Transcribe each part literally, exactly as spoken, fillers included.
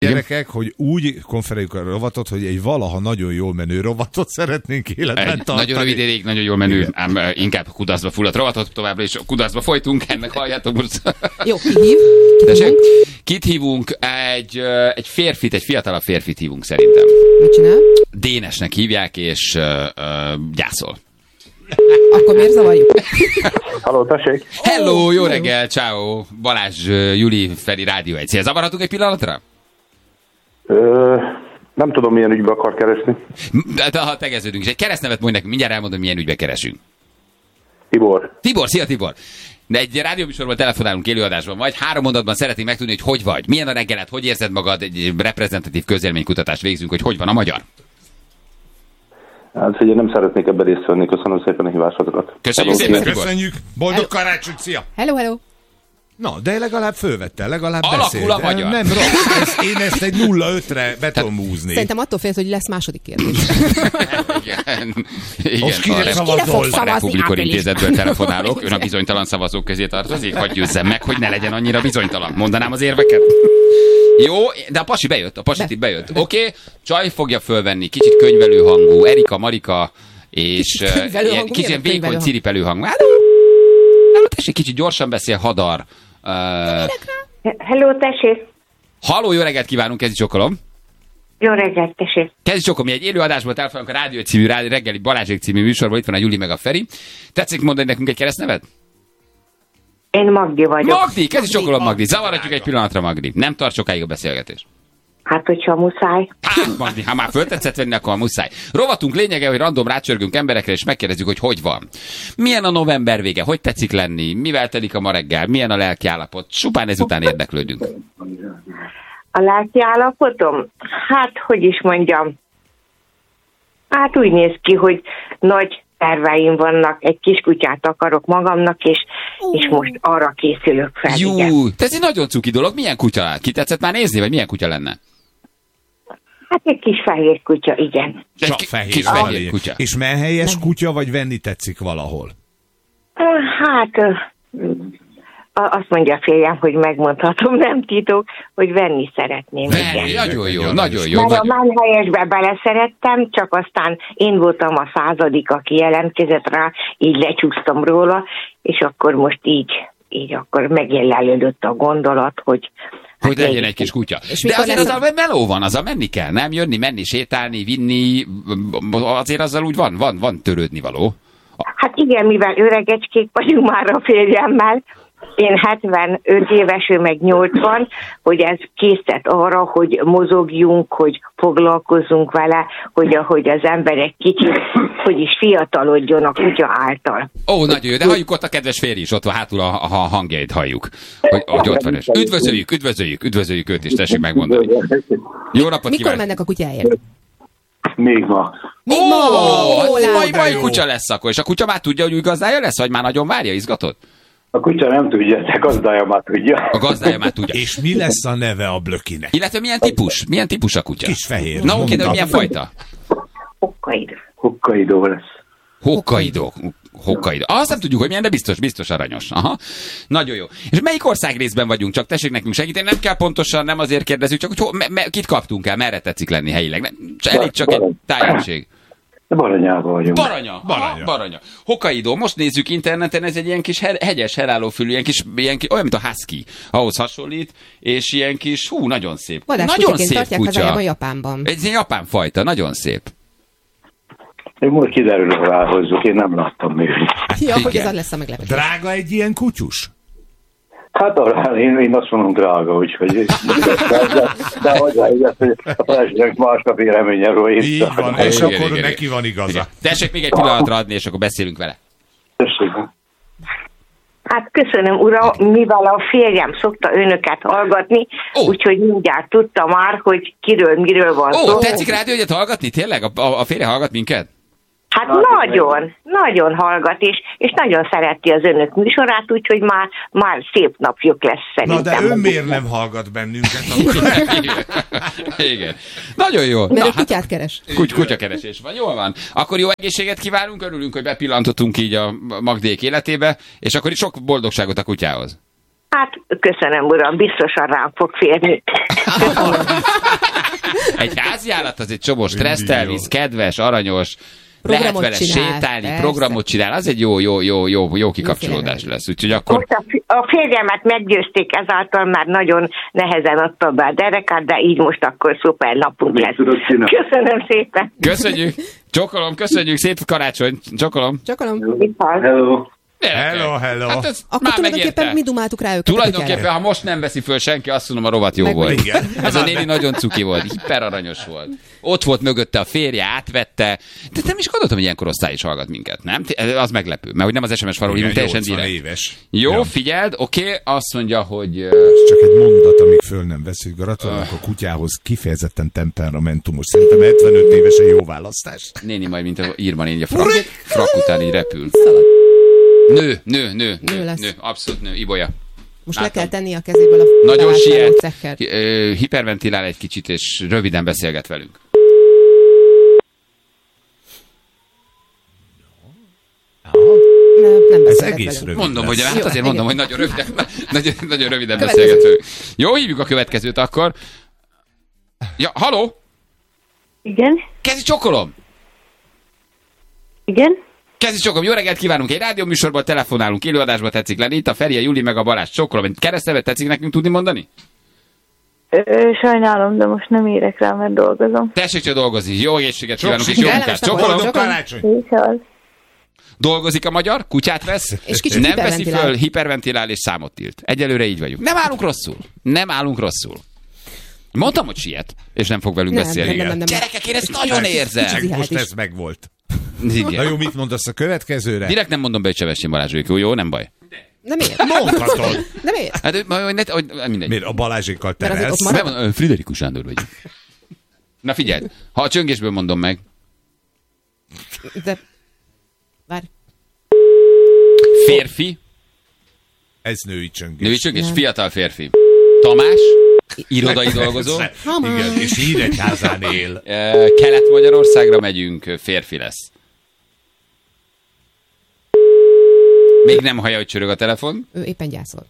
Gyerekek, hogy úgy konferáljuk a rovatot, hogy egy valaha nagyon jól menő rovatot szeretnénk életben egy tartani. Nagyon rövid ideig, nagyon jól menő, ám inkább kudarcba fulladt rovatot, továbbra is kudarcba folytunk, ennek halljátok most. Jó, ki hív? Tessék, kit hívunk? Egy, egy férfit, egy fiatalabb férfit hívunk szerintem. Mit csinál? Dénesnek hívják, és uh, uh, gyászol. Akkor miért zavarjuk? Halló, tessék. Hello, jó reggel, ciao. Balázs, Juli, Feri, Rádió egy. Szia, zavarhatunk egy pillanatra? Ö, nem tudom, milyen ügybe akar keresni. De ha tegeződünk is. Egy keresztnevet mondj nekünk, mindjárt elmondom, milyen ügybe keresünk. Tibor. Tibor, szia Tibor. De egy rádióműsorban telefonálunk élőadásban, vagy három mondatban szeretnénk megtudni, hogy hogy vagy. Milyen a reggelet, hogy érzed magad, egy reprezentatív közélménykutatást végzünk, hogy hogy van a magyar. Hát, ugye nem szeretnék ebben részt venni, köszönöm szépen a hívásokat. Köszönjük szépen, Tibor. Köszönjük, boldog karácsony, szia! Hello, hello. Na, de legalább fölvette, legalább Alakul beszélt. a magyar. Nem rossz, ez, én ezt egy nulla ötre be tudom húzni. Szerintem attól félsz, hogy lesz második kérdés. Igen. Igen. Most kire A szavazol? A Republikon Intézetből telefonálok, ön a bizonytalan szavazók közé tartozik, hadd győzzem meg, hogy ne legyen annyira bizonytalan. Mondanám az érveket? Jó, de a pasi bejött, a pasi itt bejött. Oké, okay, Csaj fogja fölvenni, kicsit könyvelő hangú, Erika, Marika, és uh, kicsit ilyen vékony, ciripelő hangú. Hello, tessék, kicsit gyorsan beszél, Hadar. Uh, Hello, tessék. Halló, jó reggelt kívánunk, kezdj csokolom. Jó reggelt, tessék. Kezdj csokolom, mi egy élőadásból telefonálunk a Rádió című, rádió, reggeli Balázsék című műsorban, itt van a Juli meg a Feri. Tetszik mondani nekünk egy keresztnevet? Én Magdi vagyok. Magdi, kezdj csokolom, Magdi. Zavaratjuk egy pillanatra, Magdi. Nem tart sokáig a beszélgetés. Hát, hogyha muszáj. Hát, Magdi, ha már föltetszett venni, akkor muszáj. Rovatunk lényege, hogy random rácsörgünk emberekre, és megkérdezzük, hogy hogy van. Milyen a november vége, hogy tetszik lenni, mivel telik a ma reggel, milyen a lelki állapot. Csupán ezután érdeklődünk. A lelki állapotom? Hát, hogy is mondjam. Hát úgy néz ki, hogy nagy terveim vannak, egy kiskutyát akarok magamnak, és, és most arra készülök fel. Jú, igen. ez egy nagyon cuki dolog. Milyen kutya? Ki tetszett már nézni, vagy milyen kutya lenne? Hát egy kis fehér kutya, igen. Csak Egy fehér, kis fehér fehér kutya. És menhelyes kutya, vagy venni tetszik valahol? Hát, azt mondja a férjem, hogy megmondhatom, nem titok, hogy venni szeretném. Venni, igen. nagyon jó, nagyon jó. Mert a menhelyesbe beleszerettem, csak aztán én voltam a századik, aki jelentkezett rá, így lecsúsztam róla, és akkor most így, így akkor megjelölődött a gondolat, hogy hogy hát legyen egy kis kutya. De azért az a meló van, az a menni kell, nem? Jönni, menni, sétálni, vinni, azért azzal úgy van, van, van törődni való. Hát igen, mivel öregecskék vagyunk már a férjemmel, én hetvenöt éves, ő meg nyolcvan, hogy ez készít arra, hogy mozogjunk, hogy foglalkozzunk vele, hogy ahogy az emberek kicsit, hogy is fiatalodjon a kutya által. Ó, nagyon jó, de halljuk ott a kedves férj is, ott van hátul a, a hangjait halljuk. Hogy, hogy ott van. Üdvözöljük, üdvözöljük, üdvözöljük őt is, tessék megmondani. Jó napot Mikor kívánok! mennek a kutyáért? Még ma. Még Ó, ma! majd majd kutya lesz akkor, és a kutya már tudja, hogy új gazdája lesz, vagy már nagyon várja, izgatott? A kutya nem tudja, de gazdája már tudja. A gazdája már tudja. És mi lesz a neve a blökinek? Illetve milyen típus? Milyen típus a kutya? Kis fehér. Na oké, de mondtam. milyen fajta? Hokkaido. Hokkaido lesz. Hokkaido. Hokkaido. Azt nem tudjuk, hogy milyen, de biztos, biztos aranyos. Aha. Nagyon jó. És melyik ország részben vagyunk? Csak tessék nekünk segíteni. Nem kell pontosan, nem azért kérdezzük, csak hogy ho, me, me, kit kaptunk el, merre tetszik lenni helyileg. Nem, elég csak egy tájegység. Baranyában vagyunk. Baranya. Baranya. Aha, Baranya. Hokkaido. Most nézzük interneten, ez egy ilyen kis he- hegyes, helállófülű, ilyen kis, ilyen kis, olyan, mint a husky. Ahhoz hasonlít, és ilyen kis, hú, nagyon szép. Nagyon Vadászkutyaként szép tartják kutya. hazájában Japánban. Ez egy japán fajta, nagyon szép. Én most kiderül, hogy ráhozzuk, én nem láttam még. Ja, hogy igen. ez lesz a meglepetés. Drága egy ilyen kutyus? Hát arra, én, én azt mondom drága, úgyhogy... De, de, de hozzáigaz, hogy a feleségek másnap véleményen róla. Így van, és Igen, akkor igen, neki van igaza. Igen. Tessék még egy pillanatra adni, és akkor beszélünk vele. Tessék. Hát köszönöm, uram, mivel a férjem szokta önöket hallgatni, Ó. úgyhogy mindjárt tudta már, hogy kiről, miről van Ó, szó. tetszik rádiót hallgatni? Tényleg? A, a, a férje hallgat minket? Hát nagyon, nagyon hallgat, és, és nagyon szereti az önök műsorát, úgyhogy már, már szép napjuk lesz Na szerintem. de ön miért nem hallgat bennünket? Igen. Igen. Nagyon jó. Mert Na, ő hát, kutyát keres. kuty, kutyakeresés van. Jól van. Akkor jó egészséget kívánunk, örülünk, hogy bepillantottunk így a Magdék életébe, és akkor is sok boldogságot a kutyához. Hát köszönöm, uram, biztosan rám fog férni. Egy háziállat az egy csomó stresszt elvisz, kedves, aranyos, Programot lehet vele csinál, sétálni, persze. programot csinál, az egy jó, jó, jó, jó, jó kikapcsolódás lesz. Úgyhogy akkor... Most a, fi- a férjemet meggyőzték, ezáltal már nagyon nehezen adta be a derekát, de így most akkor szuper napunk lesz. Köszönöm szépen. Köszönjük! Csokolom, köszönjük, szép karácsony! Csokolom! Csakalom. Hello. Hello, hello. Hát ez Akkor már tulajdonképpen megérte. mi dumáltuk rá őket. Tulajdonképpen, ha most nem veszi föl senki, azt mondom, a rovat jó Meg- volt. Igen. Ez a néni nagyon cuki volt, hiperaranyos volt. Ott volt mögötte a férje, átvette. De nem is gondoltam, hogy ilyen korosztály is hallgat minket, nem? Az meglepő, mert hogy nem az es em es falról hívunk, teljesen nyolcvan direkt. éves. Jó, Ja. figyeld, oké, okay, azt mondja, hogy... ö, Ez csak egy mondat, amíg föl nem veszünk. Gratulálok a kutyához, kifejezetten temperamentumos. Szerintem hetvenöt évesen jó választás. Néni majd, mint a Írma néni, a frak, frak után így repül. Szalad. Nő, nő, nő, Nő nő, lesz. nő, abszolút nő, Ibolya. Most Látom. le kell tenni a kezéből a Nagyon találszáló siet, cekkert. hi- ö, hiperventilál egy kicsit, és röviden beszélget velünk. Nem, nem Ez beszélget egész velünk. rövid Mondom, hogy lesz. hát Jó, azért igen. mondom, hogy nagyon röviden, nagyon, nagyon röviden Következő. beszélget velünk. Jó, hívjuk a következőt akkor. Ja, haló? Igen, Kezi csokolom! igen. Kezi csokolom, jó reggelt kívánunk! Egy rádióműsorban telefonálunk, élőadásba tetszik lenni. Itt a Feri, a Juli meg a Balázs. Csokolom, egy keresztnevet tetszik nekünk tudni mondani? Ö, sajnálom, de most nem érek rá, mert dolgozom. Tessék csak dolgozni. Jó egészséget kívánunk, és Sok jó sikert. munkát. Kellemes Csokolom! napot. Boldog karácsony! És az. Dolgozik a magyar, kutyát vesz, És kicsit nem veszi hiperventilál. föl, hiperventilál és számot tilt. Egyelőre így vagyunk. Nem állunk rosszul. Nem állunk rosszul. Mondtam, hogy siet, és nem fog velünk Nem, beszélni. nem, nem, nem, nem. Gyerekek, én ezt nagyon érzem. kicsit- Meg most is. ez megvolt. Na Igen. jó, mit mondasz a következőre? Direkt nem mondom be, hogy Csevessén Balázsék. Jó, jó, nem baj. De miért? Mondhatod. De miért? Hát, ő- majd ne, hogy, mindegy. Miért a Balázsékkal Mert azért terelsz? ott marad- Be van, Friderikus Sándor vagy. Na figyelj, ha a csöngésből mondom meg. De... Várj. Férfi, Ez női csöngés. női csöngés, Nem. fiatal férfi. Tamás, irodai dolgozó. Igen, és Nyíregyházán él. Eh, Kelet-Magyarországra megyünk, férfi lesz. Még nem hallja, hogy csörög a telefon. Ő éppen gyászol.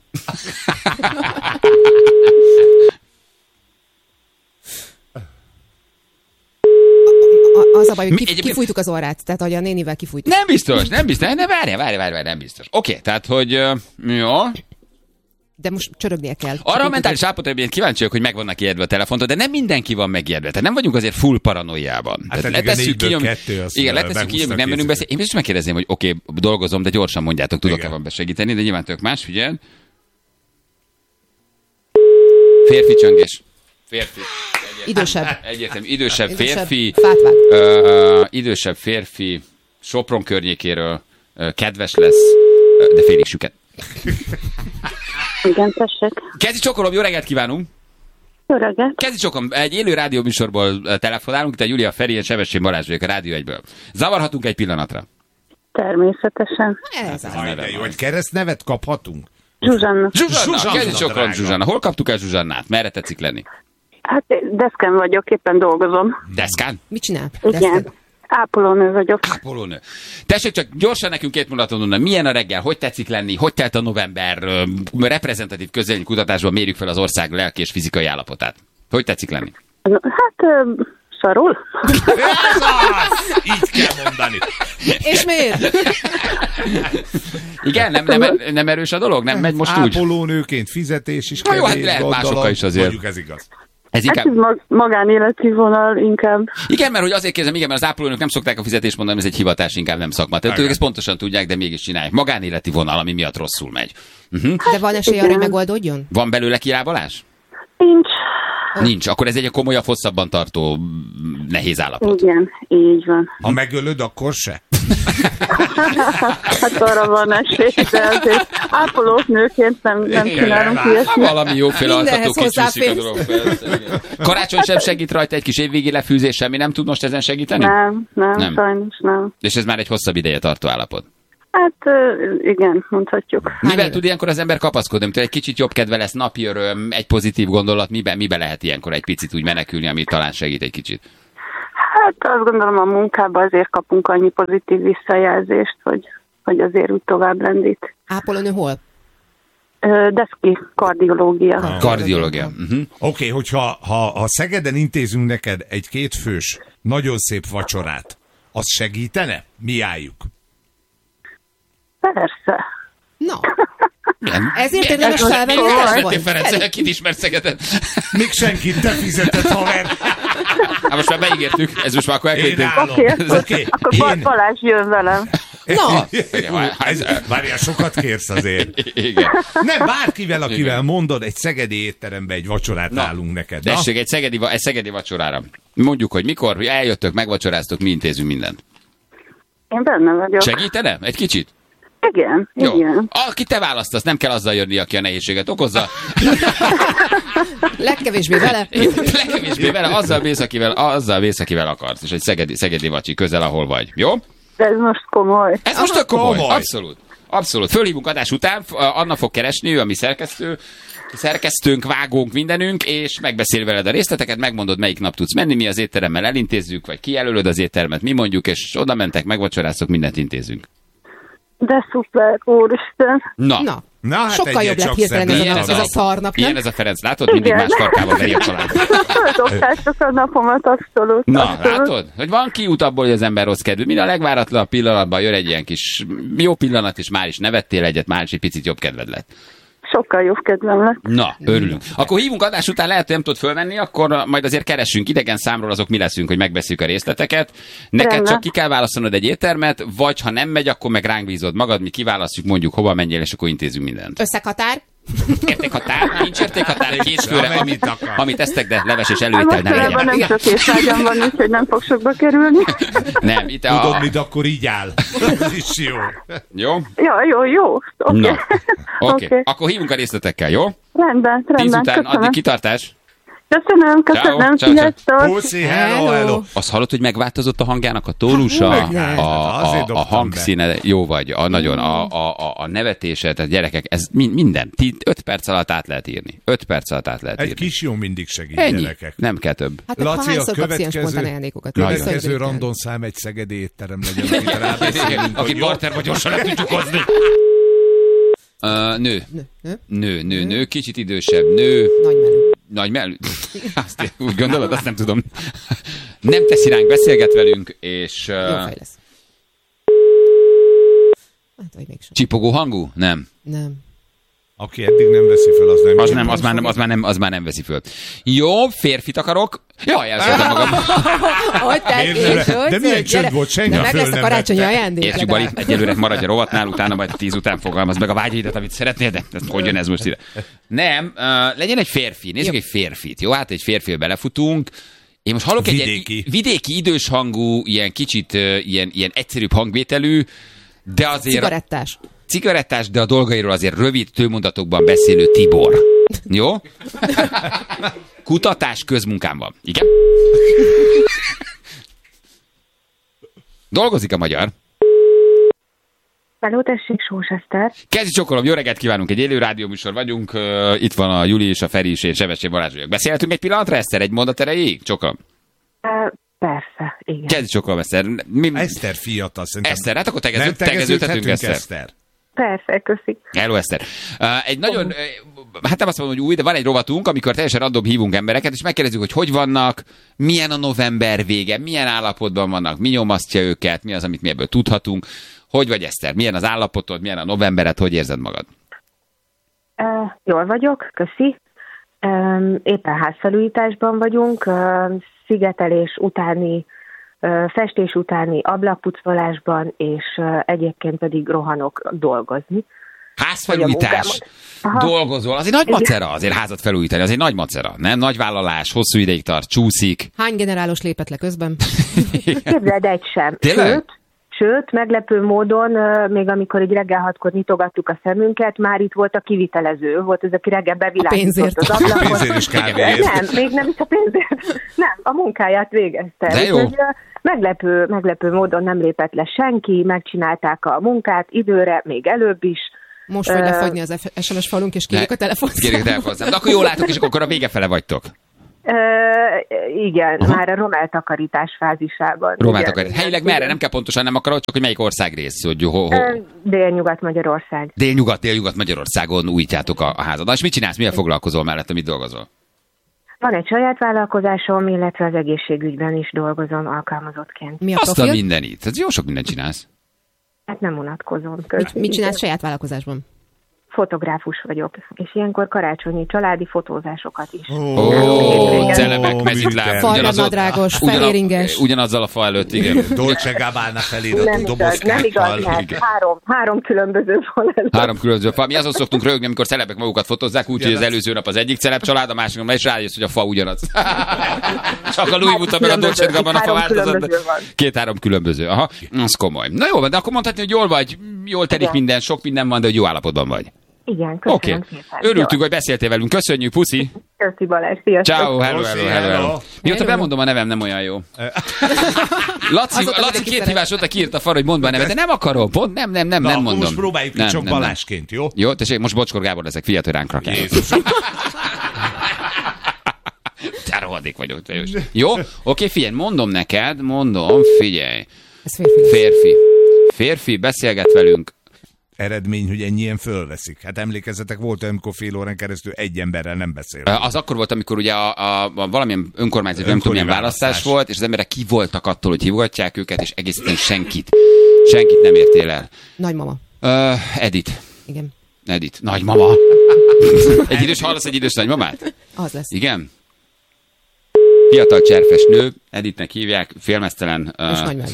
A- Az a baj, hogy Mi- kif- egyébként- kifújtuk az orrát, tehát hogy a nénivel kifújtuk. Nem biztos, nem biztos. Nem, várj, várj, várj, várj, nem biztos. Oké, okay, tehát, hogy ö, jó. De most csörögnie kell. Arra a mentális állapotban én kíváncsi vagyok, hogy meg vannak ijedve a telefontól, de nem mindenki van megijedve. Tehát nem vagyunk azért full paranoiában. Hát Tehát elég a négyből nyom- kettő, azt igen, mondja, letesszük ki, behúztak nem menünk kézzel. beszélni. Én biztos megkérdezném, hogy oké, okay, dolgozom, de gyorsan mondjátok, tudok-e Igen. van besegíteni, de nyilván tök más, figyelj. Férfi csöngés. Férfi. Idősebb. Egyértelmű. Idősebb Idősebb, férfi. fát vág. Ö, idősebb férfi. Sopron környékéről. Ö, kedves lesz, ö, de félig süket. Igen, tessék. Kezi csokolom, jó reggelt kívánunk! Jó reggelt. Kezi csokolom, egy élő rádió műsorból ö, telefonálunk, itt a Júlia Feri, és Sebessén Balázs vagyok a Rádió egyből. Zavarhatunk egy pillanatra? Természetesen. Ez az. Aj, de jó, hogy keresztnevet kaphatunk? Zsuzsanna. Zsuzsanna, Zsuzsanna, Kezi csokolom, drága. Zsuzsanna. Hol kaptuk el Zsuzsannát? Merre tetszik lenni? Hát deszken vagyok, éppen dolgozom. Deszkán? Mit csinál? Igen. Deszkán. Ápolónő vagyok. Ápolónő. Tessék csak gyorsan nekünk két mondatot mondani, milyen a reggel, hogy tetszik lenni, hogy telt a november, ö, reprezentatív közélmény kutatásban mérjük fel az ország lelki és fizikai állapotát. Hogy tetszik lenni? No, hát ö, szarul. Ez az! Így kell mondani. És miért? Igen, nem, nem, nem erős a dolog? Nem megy most úgy? Ápolónőként fizetés is Na jó, hát kevés, lehet gondolom. másokkal is azért. Mondjuk ez igaz. Ez Hát inkább... ez mag- magánéleti vonal inkább. Igen, mert hogy azért kérdezem, igen, mert az ápolónők nem szokták a fizetést mondani, ez egy hivatás, inkább nem szakma. Tehát ők ezt pontosan tudják, de mégis csinálják. Magánéleti vonal, ami miatt rosszul megy. Uh-huh. De van esély arra, hogy megoldódjon? Van belőle kilábalás? Nincs. Nincs. Akkor ez egy komolyabb, hosszabban tartó, mm, nehéz állapot. Igen, így van. Ha megölöd, akkor se? Hát arra van esély, de azért ápolós nőként nem, nem Igen, csinálunk hát ilyesmit. Valami jóféle Mindenhez altató kicsúszik a hozzáférsz. dolog. Persze, igen. Karácsony sem segít rajta, egy kis évvégi lefűzés, semmi nem tud most ezen segíteni? Nem, nem, Nem. nem, sajnos nem. És ez már egy hosszabb ideje tartó állapot. Hát ö, igen, mondhatjuk. Mivel éve? tud ilyenkor az ember kapaszkodni? Mint egy kicsit jobb kedve lesz, napi öröm, egy pozitív gondolat, miben, miben lehet ilyenkor egy picit úgy menekülni, ami talán segít egy kicsit? Hát azt gondolom a munkában azért kapunk annyi pozitív visszajelzést, hogy, hogy azért úgy tovább lendít. Ápolónő hol? Deszki kardiológia. Ah. Kardiológia. Uh-huh. Oké, okay, hogyha ha, ha Szegeden intézünk neked egy kétfős, nagyon szép vacsorát, az segítene? Mi álljuk? Persze. Na, Milyen? ezért Milyen- érdemes Milyen- felvenni milyen a kereslettél, telefont. Ferenc? Kit ismert Szegeden? Még senkit, te fizetett, haver! Hát most már beígértük, ez most már akkor Én elküldtük. állom. Oké, Ez oké. akkor Ba- Én... Balázs jön velem. Na, Igen, várj, Ez- Várjál, sokat kérsz azért. Igen. Nem, bárkivel, akivel Igen. mondod, egy szegedi étterembe egy vacsorát Na, állunk neked. Na? Tessék, egy szegedi, va- egy szegedi vacsorára. Mondjuk, hogy mikor, hogy eljöttök, megvacsoráztok, mi intézünk mindent. Én benne vagyok. Segítene? Egy kicsit? Igen, Jó. igen. Aki te választasz, nem kell azzal jönni, aki a nehézséget okozza. legkevésbé vele. Legkevésbé vele, azzal mész, akivel, azzal mész, akivel akarsz. És egy szegedi, szegedi vacsi közel, ahol vagy. Jó? De ez most komoly. Ez most tök komoly. komoly. Abszolút. Abszolút. Fölhívunk adás után, Anna fog keresni, ő a mi szerkesztő, szerkesztőnk, vágónk, mindenünk, és megbeszél veled a részleteket, megmondod, melyik nap tudsz menni, mi az étteremmel elintézzük, vagy kijelölöd az éttermet, mi mondjuk, és oda mentek, megvacsoráztok, mindent intézünk. De szuper, úristen. Na, Na, Na, hát sokkal egyet jobb lett csak hirtelen ez, Milyen a, ez ez a- a szarnap, ilyen nem? ez a Ferenc, látod? Mindig Igen. más farkával veri a család. Földobtátok a napomat, abszolút. Na, abszolút. látod? Hogy van kiút abból, hogy az ember rossz kedvű. Mind a legváratlanabb pillanatban jön egy ilyen kis jó pillanat, és már is nevettél egyet, már is egy picit jobb kedved lett. Sokkal jobb kedvem lett. Na, örülünk. Akkor hívunk adás után, lehet, hogy nem tudod fölvenni, akkor majd azért keressünk idegen számról, azok mi leszünk, hogy megbeszéljük a részleteket. Neked Rendben. csak ki kell választanod egy éttermet, vagy ha nem megy, akkor meg ránk bízod magad, mi kiválasztjuk, mondjuk hova menjél, és akkor intézünk mindent. Összekhatár. Értékhatár? Nincs értékhatár, két főre, Amennyit amit, akar. amit esztek, de leves és Hát előétel ne mostanában legyen. nem sok étvágyam van, úgyhogy nem fog sokba kerülni. Nem, itt Tudod, a... mit akkor így áll. Ez is jó. Jó? Jó, jó, jó. Oké. Na, oké. Oké. Akkor hívunk a részletekkel, jó? Rendben, Tíz rendben. után, addig Köszönöm. kitartás. Köszönöm, köszönöm, Ciao, ciao, ciao. sziasztok. Puszi, hello, Hello. hello. Azt hallod, hogy megváltozott a hangjának a tónusa? Hát, A, hát, a, azért a, a dobtam hangszíne, jó vagy, a, nagyon, a, a, a, a nevetése, tehát gyerekek, ez min- minden. Ti öt perc alatt át lehet írni. Öt perc alatt át lehet Egy írni. kis jó mindig segít, Ennyi. gyerekek. Nem kell több. Hát akkor Laci, a hányszor kapsz ilyen következő, spontán ajándékokat? következő Köszönjük. random szám egy szegedi étterem legyen, akit rábeszélünk, Akit hogy jó. barterba gyorsan le tudjuk hozni. Uh, nő. Nő, nő, Nő, nő, nő, kicsit idősebb, nő, nagy menő. nagy mellű. Azt én úgy gondolod, azt nem tudom. Nem teszi ránk, beszélget velünk, és Jó uh, fej lesz. Hát, vagy mégsem. csipogó hangú? Nem. Nem. Aki eddig nem veszi fel, az nem. Az nem, az már nem, az már nem, az már nem veszi föl. Jó, férfit akarok. Jaj, elszóltam magam. Hogy Miért tették, nem? hogy De milyen gyere. csönd volt, senki De meg föl lesz a nem karácsonyi vette. ajándék. Értjük, Bali, legalább. egyelőre maradj a rovatnál, utána majd tíz után fogalmaz meg a vágyaidat, amit szeretnél, de ez hogy jön ez most ide? Nem, uh, legyen egy férfi, nézzük Jó. egy férfit, jó? Hát egy férfivel belefutunk. Én most hallok egy Vidéki. ilyen vidéki idős hangú, ilyen kicsit uh, ilyen, ilyen egyszerűbb hangvételű, de azért Cigarettás. cigarettás, de a dolgairól azért rövid tőmondatokban beszélő Tibor. Jó? Kutatás közmunkámban. Igen? Dolgozik a magyar. Hello, tessék, Sós Eszter. Kezdj csokolom, jó reggelt kívánunk, egy élő rádióműsor vagyunk, uh, itt van a Juli és a Feri és én, Sevessé Balázs vagyok. Beszélhetünk egy pillanatra, Eszter, egy mondat erejéig? Csokolom. Uh, persze, igen. Kezdj csokolom, Eszter. Mi... Eszter fiatal, szerintem. Eszter, hát akkor tegező, Nem tegeződhetünk, tegeződhetünk, Eszter. Eszter. Persze, köszik. Hello, Eszter. Uh, egy nagyon, uh, hát nem azt mondom, hogy új, de van egy rovatunk, amikor teljesen random hívunk embereket, és megkérdezzük, hogy hogy vannak, milyen a november vége, milyen állapotban vannak, mi nyomasztja őket, mi az, amit mi ebből tudhatunk. Hogy vagy, Eszter? Milyen az állapotod, milyen a novembered, hogy érzed magad? Uh, jól vagyok, köszi. Um, éppen házfelújításban vagyunk, uh, szigetelés utáni, uh, festés utáni ablakpucolásban, és uh, egyébként pedig rohanok dolgozni. Házfelújítás, Aha. dolgozol, az egy nagy macera, azért házat felújítani, az egy nagy macera, nem? Nagy vállalás, hosszú ideig tart, csúszik. Hány generálos lépett le közben? Képzeld, egy sem. Tényleg? Sőt, sőt, meglepő módon, uh, még amikor egy reggel hatkor nyitogattuk a szemünket, már itt volt a kivitelező, volt az, aki reggel bevilágított pénzért. az ablakot. Pénzért és kávéért. Nem, még nem is a pénzért. Nem, a munkáját végezte. De jó. Úgyhogy, uh, meglepő, meglepő módon nem lépett le senki, megcsinálták a munkát időre, még előbb is. Most fog lefagyni az es em es falunk, és kérjük a Kérjük a telefonszámot. telefonszámot. De akkor jól látok, és akkor a vége fele vagytok. Ö, igen, Aha. már a romeltakarítás fázisában. Romeltakarítás. Helyileg merre? Nem kell pontosan, nem akarod, csak hogy melyik országrész? Hogy ho, ho. Délnyugat-Magyarország. Délnyugat, Délnyugat-Magyarországon újítjátok a, a házad. És mit csinálsz? Milyen foglalkozol mellett, mit dolgozol? Van egy saját vállalkozásom, illetve az egészségügyben is dolgozom alkalmazottként. Mi a Azt a profil? mindenit. Ez jó sok mindent csinálsz. Hát nem unatkozom. Mit, mit csinálsz saját vállalkozásban? Fotográfus vagyok, és ilyenkor karácsonyi családi fotózásokat is. Ó, oh, celebek, mezitláb. Farradnadrágos, fehéringes. Ugyanazzal a fa előtt, igen. Dolce Gabbana feliratú Nem igaz, nem dobozkákkal. igaz, mert három, három különböző fal előtt. Három különböző fa. Mi azon szoktunk rögni, amikor celebek magukat fotózzák, úgyhogy az előző nap az egyik celeb család, a másik nap, és rájössz, hogy a fa ugyanaz. Csak a Louis Vuitton meg a Dolce Gabbana fa változat. Két-három különböző. Aha, az komoly. Na jó, de akkor mondhatni, hogy jól vagy, jól telik Igen. minden, sok minden van, de hogy jó állapotban vagy. Igen, köszönöm Oké. Okay. szépen. Örültünk, Jó. hogy beszéltél velünk. Köszönjük, puszi. Köszi Balázs, sziasztok. Ciao, hello, hello, hello, hello. Mióta bemondom a nevem, nem olyan jó. Laci, Azóta Laci mindenki két szeret. hívás óta kiírta fal, hogy mondd be a nevet, de nem akarom, pont nem, nem, nem, Na, nem akkor mondom. most próbáljuk ki Nem, csak nem, nem. Balázsként, jó? Jó, tessék, most Bocskor Gábor leszek, figyelj, hogy ránk rakják. Jézusom. Te rohadék vagyok, te jó. Jó? Oké, figyelj, mondom neked, mondom, figyelj. Ez férfi. Férfi. Férfi, beszélget velünk. Eredmény, hogy ennyien fölveszik. Hát emlékezzetek, volt olyan, amikor fél órán keresztül egy emberrel nem beszél. Az akkor volt, amikor ugye a, a, a valamilyen önkormányzat, nem tudom, milyen választás, választás volt, és az emberek ki voltak attól, hogy hívogatják őket, és egészen senkit. Senkit nem értél el. Nagymama. Uh, Edith. Igen. Edith. Nagymama. Egy idős, hallasz egy idős nagymamát? Az lesz. Igen? Fiatal cserfes nő, Edithnek hívják, félmeztelen. Uh, És nagymamű.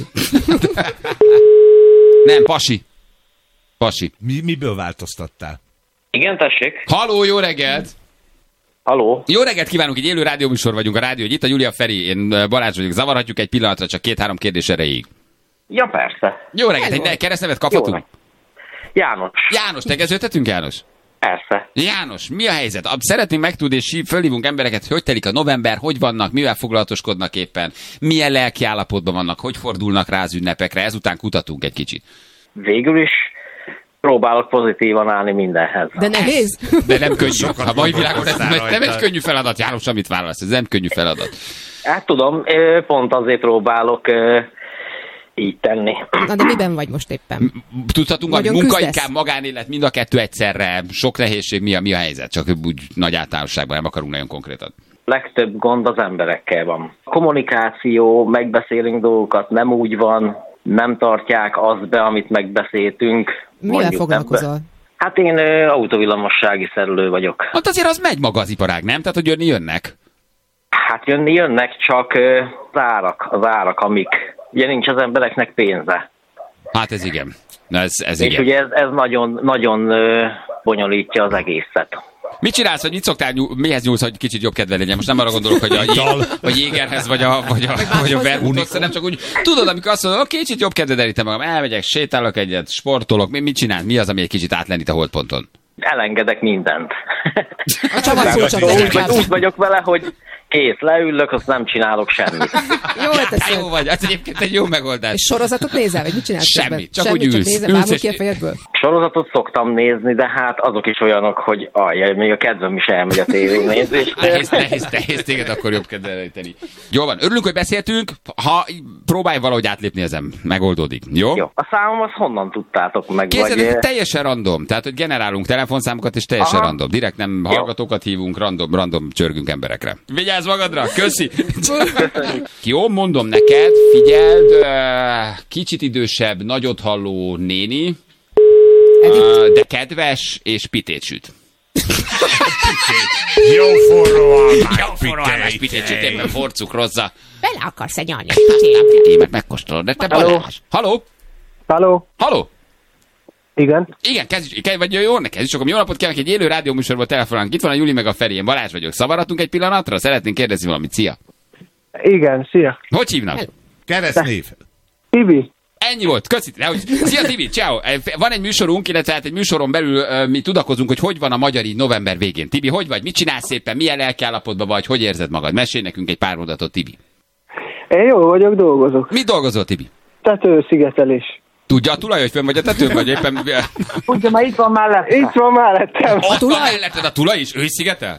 nem, pasi. Pasi. Mi, miből változtattál? Igen, tessék. Haló, jó reggelt! Haló. Jó reggelt kívánunk, egy élő rádióműsor vagyunk a rádió, hogy itt a Júlia Feri, én Balázs vagyok, zavarhatjuk egy pillanatra, csak két-három kérdés erejéig. Ja, persze. Jó reggelt, Hello. egy keresztnevet kaphatunk? Jó. János. János, tegeződhetünk, János? Persze. János, mi a helyzet? Szeretnénk megtudni, és fölhívunk embereket, hogy telik a november, hogy vannak, mivel foglalatoskodnak éppen, milyen lelki állapotban vannak, hogy fordulnak rá az ünnepekre, ezután kutatunk egy kicsit. Végül is próbálok pozitívan állni mindenhez. De nehéz? De nem könnyű. Sokat A mai világon ez gondolkoztál nem, nem egy rajta. könnyű feladat, János, amit válasz, ez nem könnyű feladat. Hát tudom, ö, pont azért próbálok ö, így tenni. Na de miben vagy most éppen? Tudhatunk, hogy Nagyon munka, küzdesz? inkább magánélet, mind a kettő egyszerre, sok nehézség, mi a, mi a helyzet? Csak úgy nagy általánosságban nem akarunk nagyon konkrétan. Legtöbb gond az emberekkel van. Kommunikáció, megbeszélünk dolgokat, nem úgy van, nem tartják azt be, amit megbeszéltünk. Mivel Mondjuk foglalkozol? ebbe. Hát én ö, autovillamossági szerelő vagyok. Hát azért az megy maga az iparág, nem? Tehát, hogy jönni jönnek. Hát jönni jönnek, csak ö, az árak, az árak, amik... Ugye nincs az embereknek pénze. Hát ez igen. Na ez, ez És igen. ugye ez, ez nagyon, nagyon ö, bonyolítja az egészet. Mit csinálsz, hogy mit szoktál, nyúl, mihez nyúlsz, hogy kicsit jobb kedve legyen? Most nem arra gondolok, hogy a, jé, a Jégerhez vagy a, vagy a, vagy a Vermuthoz, hanem csak úgy, tudod, amikor azt mondod, hogy kicsit jobb kedve derítem magam, elmegyek, sétálok egyet, sportolok, mi, mit csinál? Mi az, ami egy kicsit átlendít a holdponton? Elengedek mindent. A csavarkulcsot úgy, leginkább. úgy vagyok vele, hogy kész, leülök, azt nem csinálok semmit. Jól Hát teszed. jó vagy, ez egyébként egy jó megoldás. És sorozatot nézel, vagy mit csinálsz? Semmi, közben? csak Semmit, úgy csak ülsz. nézel, Ülsz bámul és- ki a fejedből? Sorozatot szoktam nézni, de hát azok is olyanok, hogy ajjaj, még a kedvem is elmegy a tévénézésre. Nehéz, nehéz, nehéz téged akkor jobb kedve derítenni. Jó van, örülünk, hogy beszéltünk, ha próbálj valahogy átlépni ezen, megoldódik. Jó? Jó, a számom az honnan tudtátok meg? Képzeld, vagy, ez teljesen random, tehát hogy generálunk telefonszámokat, és teljesen Aha. random. Direkt nem hallgatókat hívunk, random, random csörgünk emberekre. Vigyázz magadra, köszi! Jó, mondom neked, figyeld, ö, kicsit idősebb, nagyot halló néni, ö, de kedves, és pitét süt. Jó forró Jó forralmás pitét süt, éppen forcukrozza. Bele akarsz egy nyalni. Pitémet megkóstolod, de te Halló? Balázs. Haló? Halló? Haló? Igen? Igen, kezdjük, kezd, vagy jó, ne kezdjük, akkor jó napot kívánok, egy élő rádióműsorból telefonálunk. Itt van a Juli meg a Feri, én Balázs vagyok. Szavaradtunk egy pillanatra? Szeretnénk kérdezni valamit. Szia! Igen, szia. Hogy hívnak? Keresztnév. Tibi? Ennyi volt, köszi. Nehogy... Szia Tibi, ciao. Van egy műsorunk, illetve hát egy műsoron belül uh, mi tudakozunk, hogy hogy van a magyar így november végén. Tibi, hogy vagy? Mit csinálsz szépen? Milyen lelkiállapotban vagy? Hogy érzed magad? Mesélj nekünk egy pár mondatot, Tibi. Én jól vagyok, dolgozok. Mit dolgozol, Tibi? Tetőszigetelés. Tudja a tulaj, hogy fönn vagy a tetőn, vagy éppen... Ugye már itt van mellett? Itt van mellettem. Ott van melletted a tulaj is? Ő is szigetel?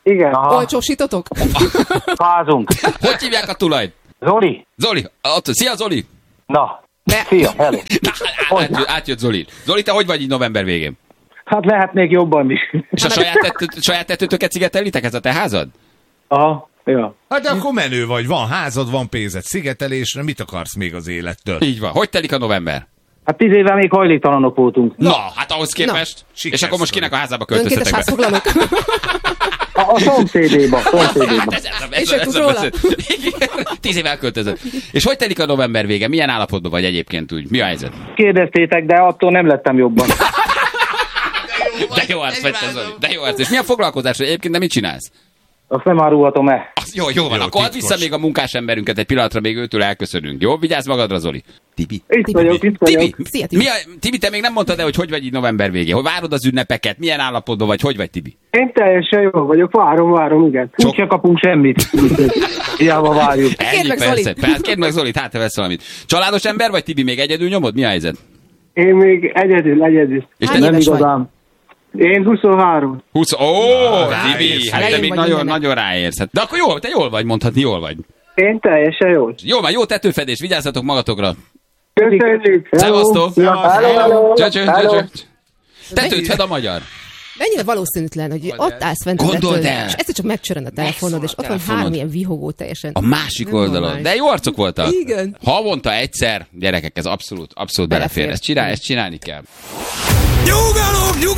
Igen. Aha. Olcsósítotok? Fázunk. Hogy hívják a tulajt? Zoli? Zoli, ott, szia Zoli! Na, De- szia, hello. Na, át, átjött, átjött Zoli. Zoli, te hogy vagy így november végén? Hát lehet még jobban is. És a saját, tető, saját tetőtöket szigetelitek? Ez a te házad? Aha, ja. Hát de akkor menő vagy, van házad, van pénzed szigetelésre, mit akarsz még az élettől? Így van. Hogy telik a november? Hát tíz éve még hajléktalanok voltunk. Na, hát ahhoz képest. Na. És akkor most kinek a házába Önkéntes költöztetek be? házfoglalók. A, a szomszédéba, szomszédéba. Hát ez, ez, a- ez, És a- ő ez, tud a róla? beszéd. Igen, Tíz év elköltözött. És hogy telik a november vége? Milyen állapotban vagy egyébként úgy? Mi a helyzet? Kérdeztétek, de attól nem lettem jobban. De jó arc vagy te, Zoli. De jó arc. És milyen foglalkozás vagy egyébként, de mit csinálsz? Azt nem árulhatom el. Az jó, jó van. Jó, Akkor add titkos. vissza még a munkás emberünket egy pillanatra, még őtől elköszönünk. Jó? Vigyázz magadra, Zoli. Tibi. Itt vagyok, itt vagyok. Tibi, Szia, Tibi. mi a, Tibi, te még nem mondtad el, hogy hogy vagy így november végén. Hogy várod az ünnepeket? Milyen állapotban vagy? Hogy vagy, Tibi? Én teljesen jó vagyok, várom, várom, igen. Sok- Úgy se kapunk semmit. Hiába várjuk. Ennyi, meg persze. Zolit. Persze, kérd meg Zolit, hát te vesz valamit. Családos ember vagy, Tibi, még egyedül nyomod? Mi a helyzet? Én még egyedül, egyedül. És Hány te éves Nem vagy? igazán. Én huszonhárom. húsz... Ó, ráérsz. Tibi, hát te Elején még vagy nagyon, mindennek. nagyon ráérsz. Hát, de akkor jó, te jól vagy, mondhatni, jól vagy. Én teljesen jó. Jó van, jó tetőfedés, vigyázzatok magatokra. Köszönjük. Szevasztok! Hello, hello. Csöcsö, Hello. csöcsö. Tetőt fed a magyar. Mennyire valószínűtlen, hogy ott állsz fent a Gondold tetőn, el. és egyszer csak megcsörön a telefonod, és ott van telefonod. három ilyen vihogó teljesen. A másik Nem oldalon. normális. De jó arcok voltak. Igen. Havonta egyszer, gyerekek, ez abszolút, abszolút belefér. Belefér. Ezt, csinál, ezt csinálni kell. Nyugalom, nyugalom!